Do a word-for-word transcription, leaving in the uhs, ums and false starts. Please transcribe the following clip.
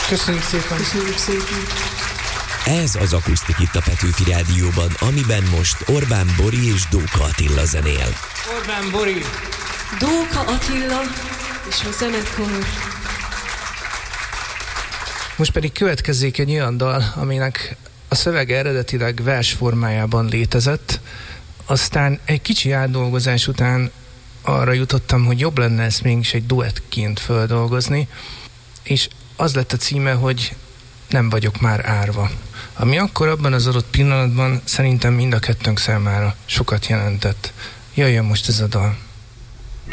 Köszönjük szépen. Köszönjük szépen. Ez az Akusztik itt a Petőfi Rádióban, amiben most Orbán Bori és Dóka Attila zenél. Orbán Bori. Dóka Attila és a zenekar. Most pedig következzék egy olyan dal, aminek a szövege eredetileg vers formájában létezett, aztán egy kicsi átdolgozás után arra jutottam, hogy jobb lenne ezt mégis egy duettként földolgozni, és az lett a címe, hogy Nem vagyok már árva. Ami akkor abban az adott pillanatban szerintem mind a kettőnk számára sokat jelentett. Jöjjön most ez a dal.